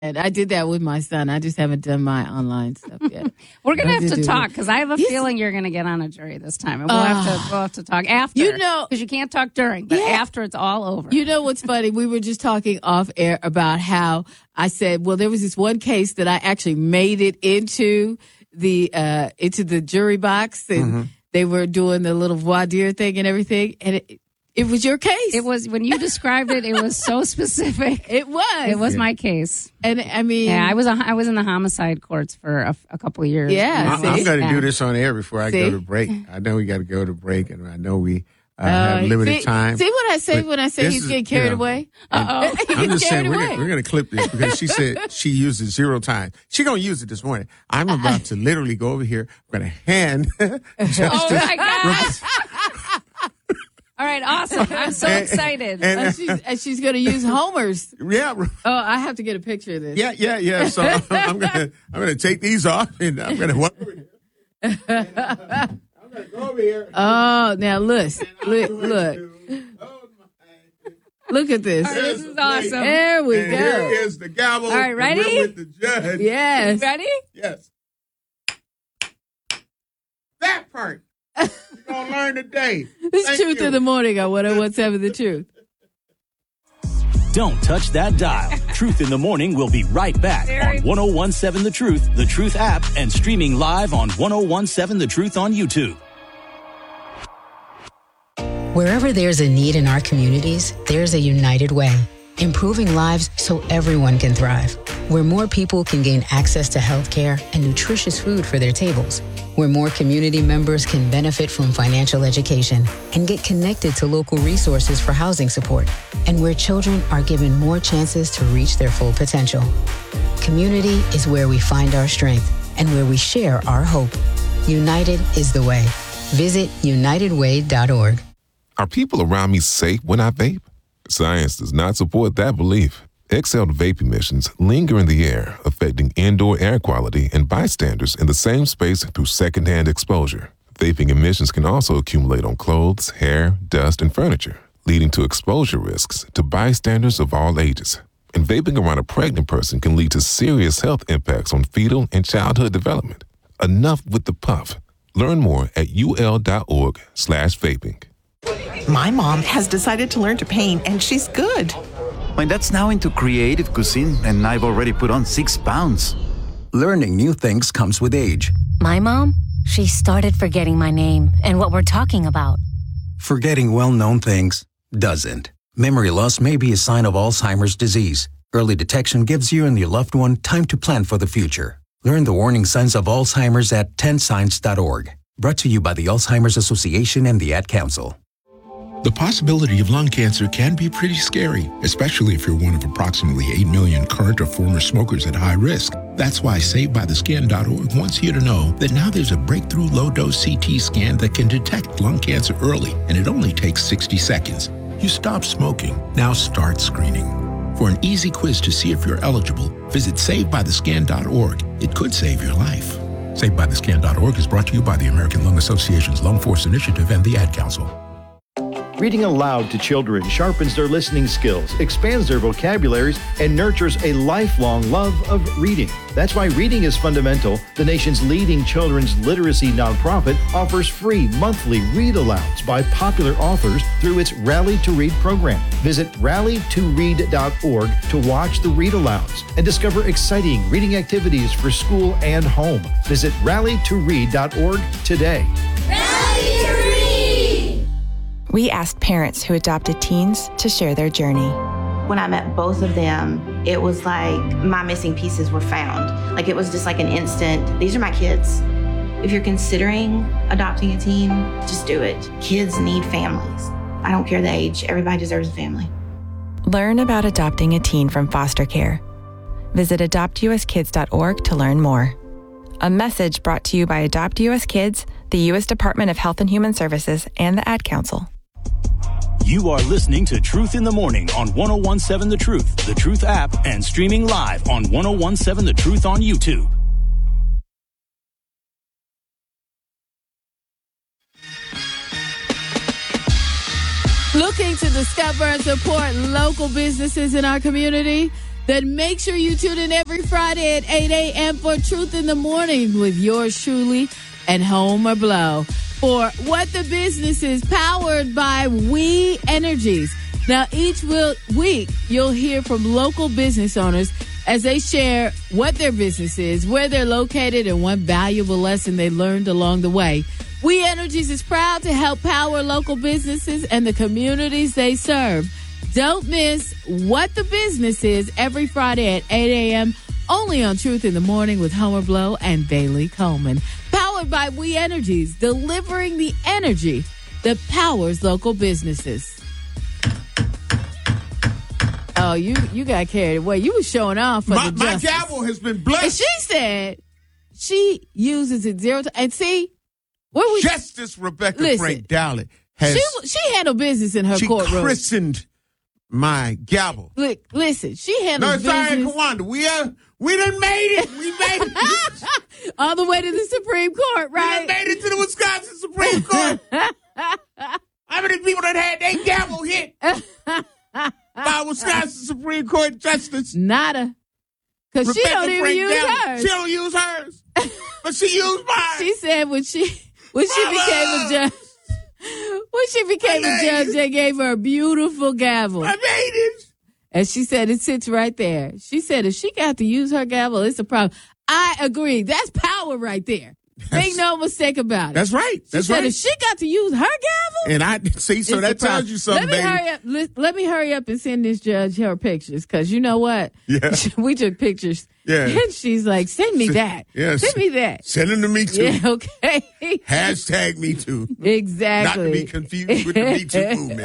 And I did that with my son. I just haven't done my online stuff yet. We're going to have to talk because I have a feeling you're going to get on a jury this time. And we'll have to talk after. Because you can't talk during, but after it's all over. You know what's funny? We were just talking off air about how I said, well, there was this one case that I actually made it into the jury box. And they were doing the little voir dire thing and everything. And it was your case. It was, when you described it, it was so specific. It was. It was my case. And I mean, I was in the homicide courts for a couple of years. Yeah. I'm going to do this on air before I go to break. I know we got to go to break, and I know we have limited time. See what I say when I say he's getting carried away? I'm just saying we're going to clip this because she said she used it 0 times. She's going to use it this morning. I'm about to literally go over here. I'm going to hand Justice. Oh, my God. All right, awesome. I'm so excited. And she's going to use Homer's. Yeah. Oh, I have to get a picture of this. Yeah. So I'm gonna take these off, and I'm going to walk over here. I'm going to go over here. Oh, now look. Look at this. Right, this is awesome. There we go. Here is the gavel. All right, ready? With the judge. Yes. Ready? Yes. That part. You're going to learn today. This is Truth in the Morning on 101.7 The Truth. Don't touch that dial. Truth in the Morning will be right back on 101.7 The Truth app, and streaming live on 101.7 The Truth on YouTube. Wherever there's a need in our communities, there's a United Way. Improving lives so everyone can thrive. Where more people can gain access to health care and nutritious food for their tables. Where more community members can benefit from financial education and get connected to local resources for housing support. And where children are given more chances to reach their full potential. Community is where we find our strength and where we share our hope. United is the way. Visit unitedway.org. Are people around me safe when I vape? Science does not support that belief. Exhaled vape emissions linger in the air, affecting indoor air quality and bystanders in the same space through secondhand exposure. Vaping emissions can also accumulate on clothes, hair, dust, and furniture, leading to exposure risks to bystanders of all ages. And vaping around a pregnant person can lead to serious health impacts on fetal and childhood development. Enough with the puff. Learn more at ul.org/vaping. My mom has decided to learn to paint, and she's good. My dad's now into creative cuisine, and I've already put on 6 pounds. Learning new things comes with age. My mom, she started forgetting my name and what we're talking about. Forgetting well-known things doesn't. Memory loss may be a sign of Alzheimer's disease. Early detection gives you and your loved one time to plan for the future. Learn the warning signs of Alzheimer's at 10signs.org. Brought to you by the Alzheimer's Association and the Ad Council. The possibility of lung cancer can be pretty scary, especially if you're one of approximately 8 million current or former smokers at high risk. That's why SaveByTheScan.org wants you to know that now there's a breakthrough low-dose CT scan that can detect lung cancer early, and it only takes 60 seconds. You stop smoking, now start screening. For an easy quiz to see if you're eligible, visit SaveByTheScan.org. It could save your life. SaveByTheScan.org is brought to you by the American Lung Association's Lung Force Initiative and the Ad Council. Reading aloud to children sharpens their listening skills, expands their vocabularies, and nurtures a lifelong love of reading. That's why Reading is Fundamental, the nation's leading children's literacy nonprofit, offers free monthly read-alouds by popular authors through its Rally to Read program. Visit rallytoread.org to watch the read-alouds and discover exciting reading activities for school and home. Visit rallytoread.org today. Rally to Read! We asked parents who adopted teens to share their journey. When I met both of them, it was like my missing pieces were found. Like it was just like an instant, these are my kids. If you're considering adopting a teen, just do it. Kids need families. I don't care the age, everybody deserves a family. Learn about adopting a teen from foster care. Visit adoptuskids.org to learn more. A message brought to you by Adopt US Kids, the U.S. Department of Health and Human Services, and the Ad Council. You are listening to Truth in the Morning on 101.7 The Truth app, and streaming live on 101.7 The Truth on YouTube. Looking to discover and support local businesses in our community? then make sure you tune in every Friday at 8 a.m. for Truth in the Morning with yours truly and Homer Blow for What the Business Is, powered by We Energies. Now, each week, you'll hear from local business owners as they share what their business is, where they're located, and one valuable lesson they learned along the way. We Energies is proud to help power local businesses and the communities they serve. Don't miss What the Business Is every Friday at 8 a.m. only on Truth in the Morning with Homer Blow and Bailey Coleman. Powered by We Energies, delivering the energy that powers local businesses. Oh, you got carried away. You were showing off for the My gavel has been blessed. And she said she uses it 0 times. And see, where we Justice Rebecca Frank Dowlett has. She handled business in her courtroom. She christened my gavel. Look, listen, she handled business. No, sorry, Kawanda. We done made it. We made it. All the way to the Supreme Court, right? We done made it to the Wisconsin Supreme Court. How many people that had their gavel hit by Wisconsin Supreme Court Justice? Nada. Because she don't even use hers. She don't use hers. But she used mine. She said when she became a judge. When she became a judge, they gave her a beautiful gavel. I made it. And she said it sits right there. She said if she got to use her gavel, it's a problem. I agree. That's power right there. Make no mistake about it. That's right. She said if she got to use her gavel. And I see, so that tells you something, Let me hurry up and send this judge her pictures, because you know what? Yeah. We took pictures. Yeah. And she's like, send me that. Yeah. Send me that. Send them to me too. Yeah, okay. Hashtag me too. Exactly. Not to be confused with the Me Too movement.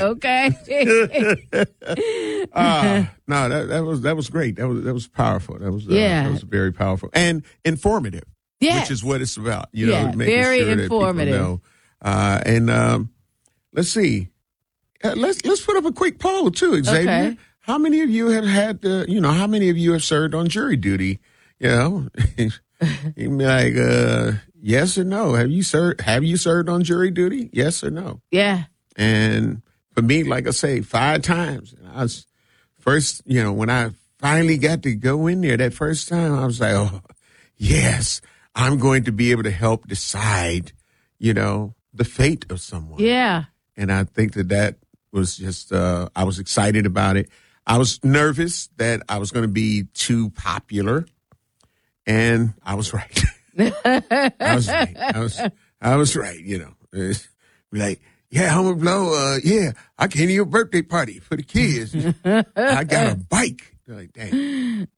Okay. No, that was great. That was powerful. That was very powerful and informative. Yes. Which is what it's about. You know, making very sure informative. That people know. Let's see. Let's put up a quick poll too, Xavier. Okay. How many of you have had how many of you have served on jury duty? You know, you can be like, yes or no. Have you served on jury duty? Yes or no? Yeah. And for me, like I say, 5 times. And I was first, when I finally got to go in there that first time, I was like, oh, yes, I'm going to be able to help decide, the fate of someone. Yeah. And I think that was just, I was excited about it. I was nervous that I was going to be too popular, and I was right. I was right. Be like, yeah, Homer Blow. Yeah, I came to your birthday party for the kids. I got a bike. They're like, damn.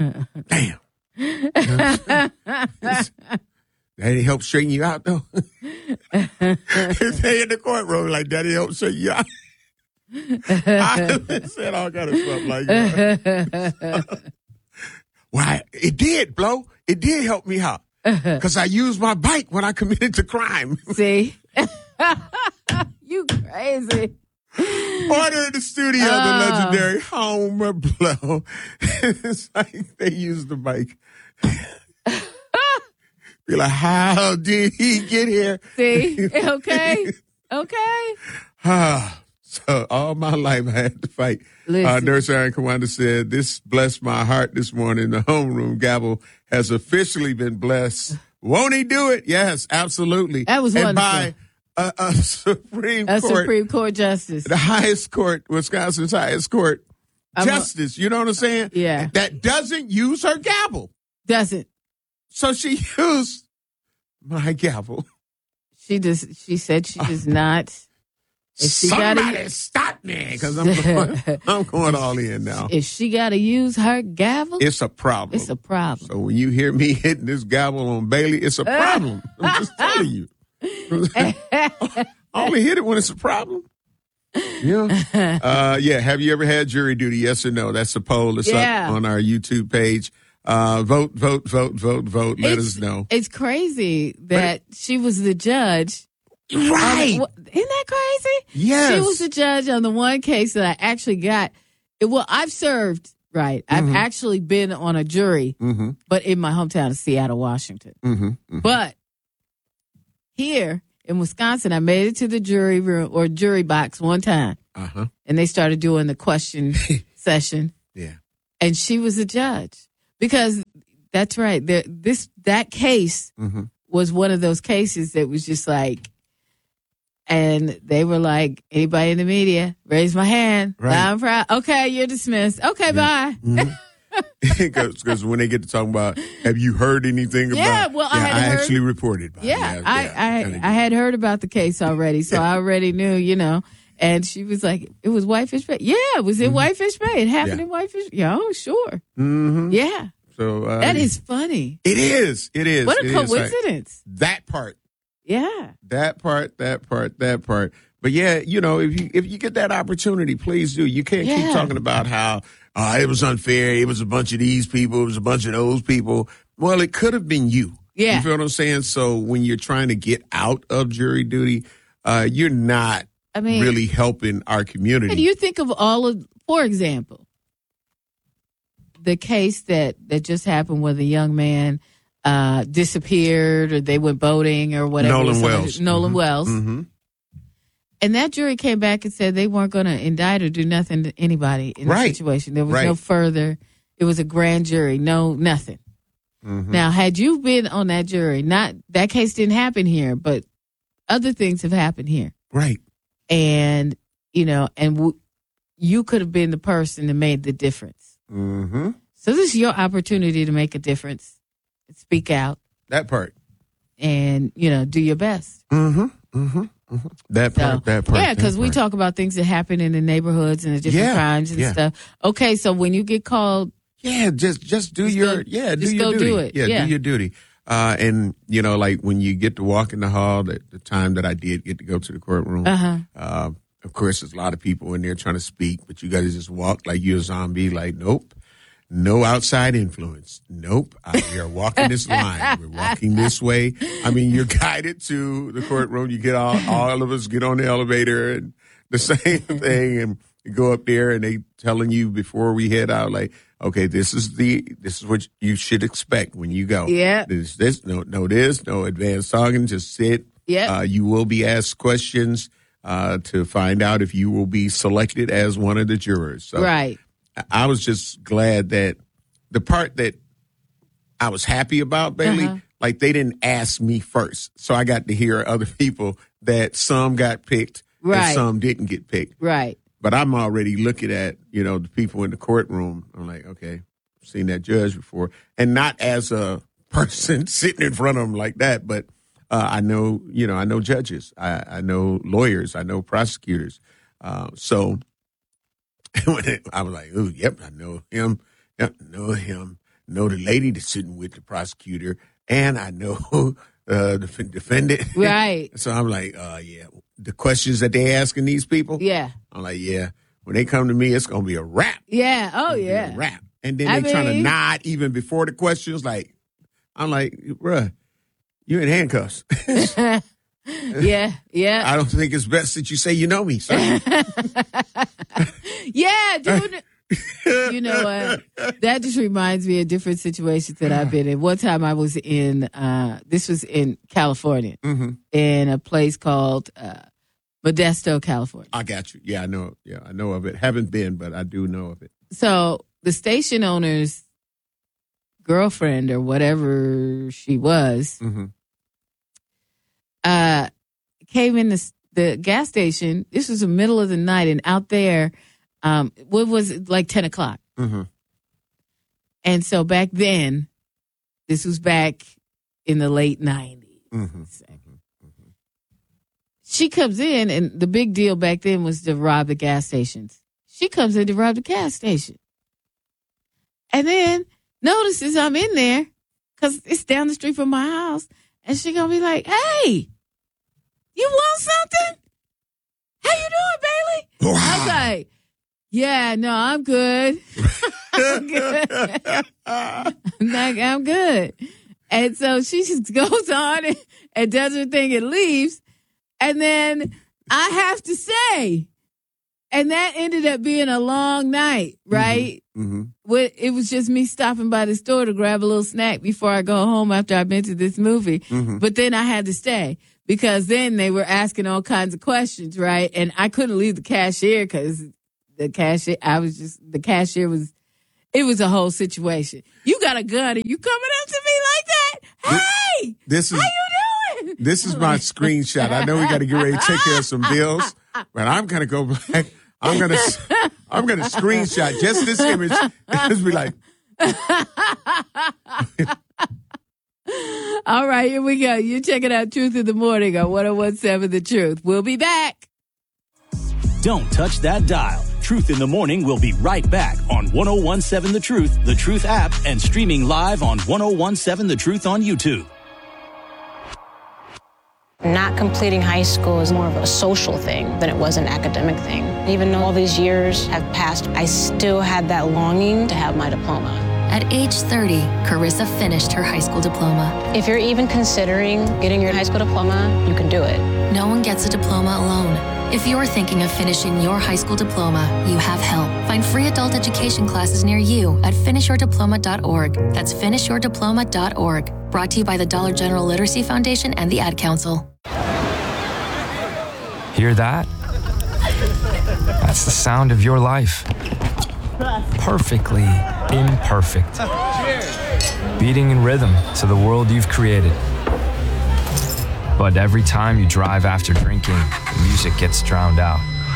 Daddy helped straighten you out, though. They in the courtroom like, Daddy helped straighten you out. I said all kind of stuff like that. Why? It did, Blow. It did help me out. Because I used my bike when I committed the crime. See? You crazy. Order in the studio, the legendary Homer Blow. It's like they used the bike. Be like, how did he get here? See? Okay. So all my life I had to fight. Nurse Aaron Kawanda said, this blessed my heart this morning. The homeroom gavel has officially been blessed. Won't he do it? Yes, absolutely. That was wonderful. And by a Supreme Court justice. The highest court, Wisconsin's highest court justice. You know what I'm saying? Yeah. That doesn't use her gavel. Doesn't. So she used my gavel. She said she does not. Somebody stop me, because I'm going all in now. If she got to use her gavel, it's a problem. It's a problem. So when you hear me hitting this gavel on Bailey, it's a problem. I'm just telling you. I only hit it when it's a problem. Yeah. Have you ever had jury duty? Yes or no? That's the poll. It's up on our YouTube page. Vote. Let us know. It's crazy that she was the judge. Right. Isn't that crazy? Yes. She was the judge on the one case that I actually got. Well, I've served, right? Mm-hmm. I've actually been on a jury, but in my hometown of Seattle, Washington. Mm-hmm. But here in Wisconsin, I made it to the jury room or jury box one time. Uh-huh. And they started doing the question session. Yeah. And she was a judge. Because that's right. That case was one of those cases that was just like, and they were like, anybody in the media, raise my hand. Right. I'm proud. Okay, you're dismissed. Okay, bye. Because when they get to talking about, have you heard anything about? Well, I actually reported. I had heard about the case already, so I already knew, And she was like, it was Whitefish Bay. Yeah, it was in Whitefish Bay. It happened in Whitefish. Yeah, oh, sure. Mm-hmm. Yeah. So that is funny. It is. What a coincidence. That part. Yeah. That part. But yeah, if you get that opportunity, please do. You can't keep talking about how it was unfair. It was a bunch of these people. It was a bunch of those people. Well, it could have been you. Yeah. You feel what I'm saying? So when you're trying to get out of jury duty, you're not really helping our community. And you think of for example, the case that just happened where the young man disappeared or they went boating or whatever. Nolan Wells. Mm-hmm. And that jury came back and said they weren't going to indict or do nothing to anybody in the situation. There was no further. It was a grand jury. No, nothing. Mm-hmm. Now, had you been on that jury, that case didn't happen here, but other things have happened here. Right. And, you could have been the person that made the difference. Mm-hmm. So this is your opportunity to make a difference. Speak out. That part. And, do your best. Mm-hmm. Mm-hmm. Mm-hmm. That part. Yeah, because we talk about things that happen in the neighborhoods and the different crimes and stuff. Okay, so when you get called. Yeah, just do your duty. Yeah, do your duty. And, like when you get to walk in the hall, the time that I did get to go to the courtroom, of course, there's a lot of people in there trying to speak, but you got to just walk like you're a zombie, like, nope. No outside influence. Nope. We are walking this line. We're walking this way. I mean, you're guided to the courtroom. You get all of us get on the elevator and the same thing, and you go up there and they telling you before we head out, like, okay, this is what you should expect when you go. Yeah. No advanced talking. Just sit. Yeah. You will be asked questions to find out if you will be selected as one of the jurors. So, right. I was just glad that the part that I was happy about, Bailey, like they didn't ask me first. So I got to hear other people that some got picked and some didn't get picked. Right. But I'm already looking at, the people in the courtroom. I'm like, okay, I've seen that judge before. And not as a person sitting in front of them like that, but I know judges. I know lawyers. I know prosecutors. So I was like, oh, yep, I know him. Yep, know him. Know the lady that's sitting with the prosecutor, and I know the defendant. Right. So I'm like, yeah, the questions that they asking these people. Yeah. I'm like, yeah, when they come to me, it's gonna be a wrap. Yeah. Oh, yeah. A wrap. And then they trying to nod even before the questions. Like, I'm like, bruh, you in handcuffs. Yeah. I don't think it's best that you say you know me. So. Yeah, dude. You know what? That just reminds me of different situations that I've been in. One time I was in, this was in California, in a place called Modesto, California. I got you. Yeah, I know. Yeah, I know of it. Haven't been, but I do know of it. So the station owner's girlfriend or whatever she was, came in the gas station. This was the middle of the night, and out there, what was it, like 10 o'clock? And so back then, this was back in the late 90s. She comes in, and the big deal back then was to rob the gas stations. She comes in to rob the gas station. And then notices I'm in there because it's down the street from my house. And she gonna be like, hey, you want something? How you doing, Bailey? Wow. I was like, yeah, no, I'm good. I'm good. I'm good. And so she just goes on and does her thing and leaves. And then I have to say, and that ended up being a long night, right? It was just me stopping by the store to grab a little snack before I go home after I've been to this movie. But then I had to stay because then they were asking all kinds of questions, right? And I couldn't leave the cashier because the cashier was It was a whole situation. You got a gun and you coming up to me like that? Hey, how you doing? This is my screenshot. I know we got to get ready to take care of some bills, but I'm gonna go back. I'm gonna screenshot just this image and just be like. All right, here we go. You're checking out Truth in the Morning on 101.7 The Truth. We'll be back. Don't touch that dial. Truth in the Morning will be right back on 101.7 The Truth app, and streaming live on 101.7 The Truth on YouTube. Not completing high school is more of a social thing than it was an academic thing. Even though all these years have passed, I still had that longing to have my diploma. At age 30, Carissa finished her high school diploma. If you're even considering getting your high school diploma, you can do it. No one gets a diploma alone. If you're thinking of finishing your high school diploma, you have help. Find free adult education classes near you at finishyourdiploma.org. That's finishyourdiploma.org. Brought to you by the Dollar General Literacy Foundation and the Ad Council. Hear that? That's the sound of your life. Perfectly imperfect. Beating in rhythm to the world you've created. But every time you drive after drinking, the music gets drowned out.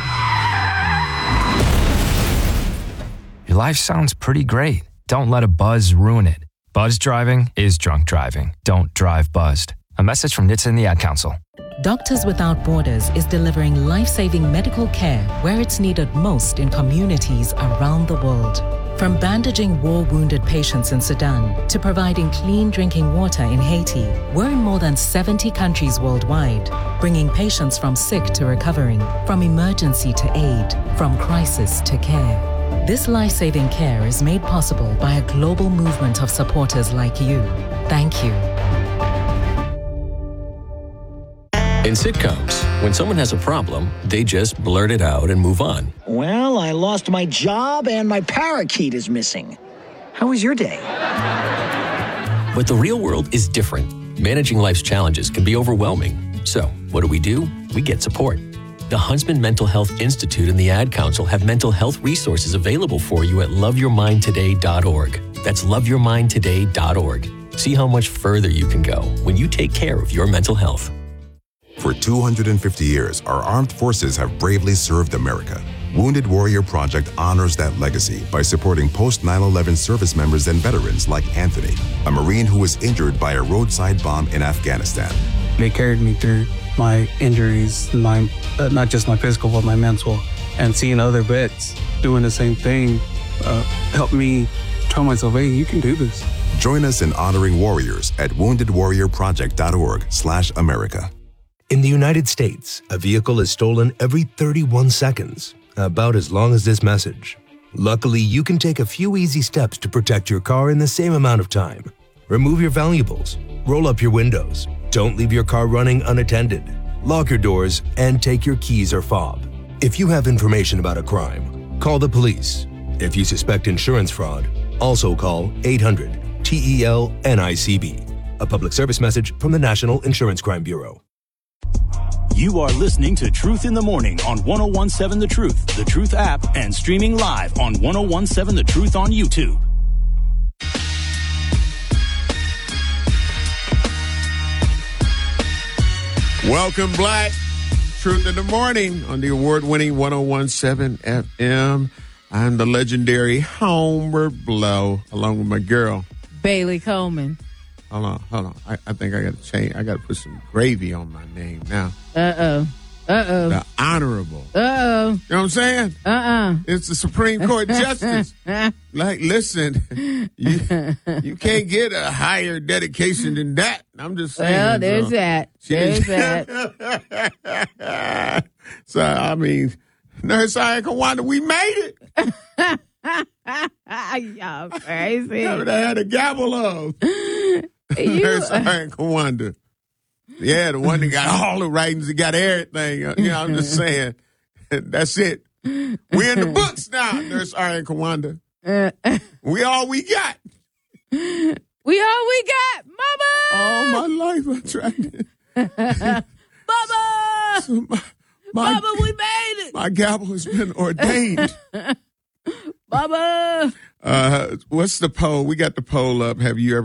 Your life sounds pretty great. Don't let a buzz ruin it. Buzz driving is drunk driving. Don't drive buzzed. A message from NHTSA and the Ad Council. Doctors Without Borders is delivering life-saving medical care where it's needed most in communities around the world. From bandaging war-wounded patients in Sudan to providing clean drinking water in Haiti, we're in more than 70 countries worldwide, bringing patients from sick to recovering, from emergency to aid, from crisis to care. This life-saving care is made possible by a global movement of supporters like you. Thank you. In sitcoms, when someone has a problem, they just blurt it out and move on. Well, I lost my job and my parakeet is missing. How was your day? But the real world is different. Managing life's challenges can be overwhelming. So, what do? We get support. The Huntsman Mental Health Institute and the Ad Council have mental health resources available for you at loveyourmindtoday.org. That's loveyourmindtoday.org. See how much further you can go when you take care of your mental health. For 250 years, our armed forces have bravely served America. Wounded Warrior Project honors that legacy by supporting post-9/11 service members and veterans like Anthony, a Marine who was injured by a roadside bomb in Afghanistan. They carried me through my injuries, not just my physical, but my mental. And seeing other vets doing the same thing helped me tell myself, hey, you can do this. Join us in honoring warriors at woundedwarriorproject.org/America. In the United States, a vehicle is stolen every 31 seconds, about as long as this message. Luckily, you can take a few easy steps to protect your car in the same amount of time. Remove your valuables, roll up your windows, don't leave your car running unattended, lock your doors, and take your keys or fob. If you have information about a crime, call the police. If you suspect insurance fraud, also call 800-TEL-NICB. A public service message from the National Insurance Crime Bureau. You are listening to Truth in the Morning on 101.7 The Truth app, and streaming live on 101.7 The Truth on YouTube. Welcome, Black. Truth in the Morning on the award-winning 101.7 FM. I'm the legendary Homer Blow, along with my girl, Bailey Coleman. Hold on. I think I got to change. I got to put some gravy on my name now. The Honorable. You know what I'm saying? It's the Supreme Court Justice. Like, listen, you can't get a higher dedication than that. I'm just saying. Well, there's that. So, I mean, Nurse Iron Kawanda, we made it. Y'all crazy. I would have had a gavel of. Nurse Iron Kawanda. Yeah, the one that got all the writings, that got everything. You know, I'm just saying. That's it. We're in the books now, Nurse Iron Kawanda. We all we got. We all we got, Mama. All my life I tried to. Mama. So Mama, we made it. My gavel has been ordained. Mama. What's the poll? We got the poll up. Have you ever